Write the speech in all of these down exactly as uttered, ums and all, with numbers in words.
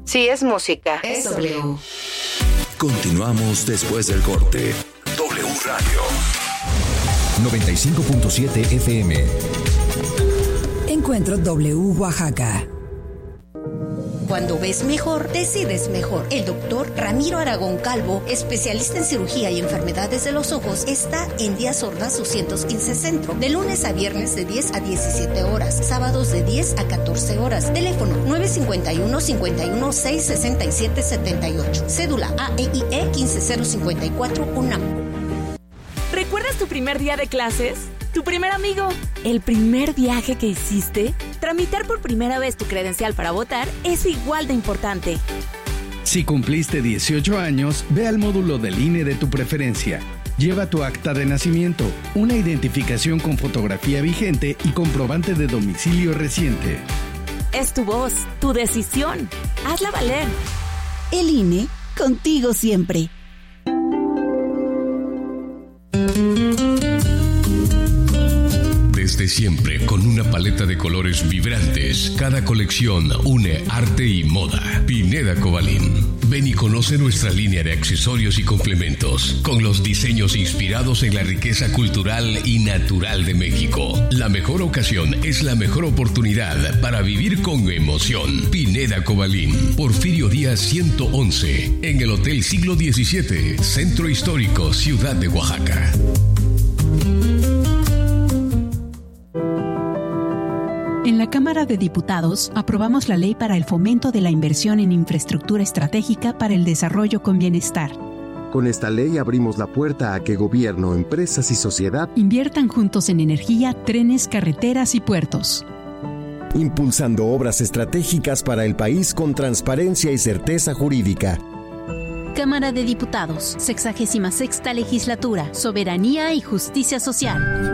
Si es música, es W. Continuamos después del corte. W Radio noventa y cinco punto siete F M. Encuentro W Oaxaca. Cuando ves mejor, decides mejor. El doctor Ramiro Aragón Calvo, especialista en cirugía y enfermedades de los ojos, está en Díaz Ordaz doscientos quince Centro, de lunes a viernes de diez a diecisiete horas, sábados de diez a catorce horas. Teléfono nueve cinco uno, cinco uno seis, seis siete siete ocho. Cédula A E I E uno cinco cero cinco cuatro UNAM. ¿Recuerdas tu primer día de clases? ¿Tu primer amigo? ¿El primer viaje que hiciste? Tramitar por primera vez tu credencial para votar es igual de importante. Si cumpliste dieciocho años, ve al módulo del I N E de tu preferencia. Lleva tu acta de nacimiento, una identificación con fotografía vigente y comprobante de domicilio reciente. Es tu voz, tu decisión. Hazla valer. El I N E, contigo siempre. Desde siempre, con una paleta de colores vibrantes, cada colección une arte y moda. Pineda Cobalín. Ven y conoce nuestra línea de accesorios y complementos, con los diseños inspirados en la riqueza cultural y natural de México. La mejor ocasión es la mejor oportunidad para vivir con emoción. Pineda Cobalín, Porfirio Díaz ciento once, en el Hotel Siglo diecisiete, Centro Histórico, Ciudad de Oaxaca. En la Cámara de Diputados aprobamos la ley para el fomento de la inversión en infraestructura estratégica para el desarrollo con bienestar. Con esta ley abrimos la puerta a que gobierno, empresas y sociedad inviertan juntos en energía, trenes, carreteras y puertos. Impulsando obras estratégicas para el país con transparencia y certeza jurídica. Cámara de Diputados, sexagésima sexta legislatura, soberanía y justicia social.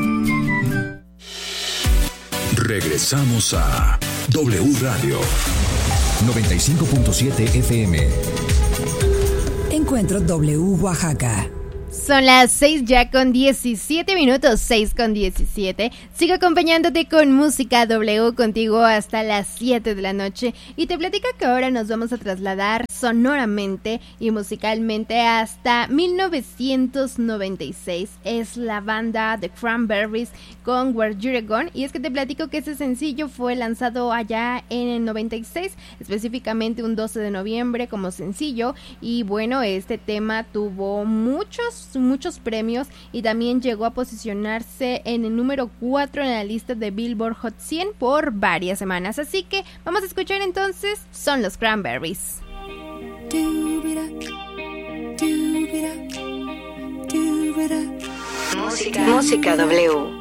Regresamos a W Radio noventa y cinco punto siete F M. Encuentro W Oaxaca. Son las seis ya con diecisiete minutos, seis con diecisiete. Sigo acompañándote con música W contigo hasta las siete de la noche. Y te platico que ahora nos vamos a trasladar sonoramente y musicalmente hasta mil novecientos noventa y seis. Es la banda The Cranberries con Where You're Gone. Y es que te platico que ese sencillo fue lanzado allá en el noventa y seis, específicamente un doce de noviembre como sencillo. Y bueno, este tema tuvo muchos muchos premios y también llegó a posicionarse en el número cuatro en la lista de Billboard Hot cien por varias semanas, así que vamos a escuchar entonces, son los Cranberries. Música, música W.